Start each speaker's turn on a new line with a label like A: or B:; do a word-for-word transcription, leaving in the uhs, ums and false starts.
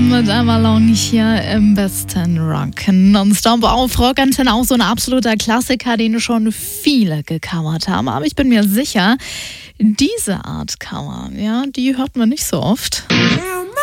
A: mit Avalon hier im besten Rock nonstop auf Rockantenne, auch so ein absoluter Klassiker, den schon viele gecovert haben. Aber ich bin mir sicher, diese Art Cover, ja, die hört man nicht so oft.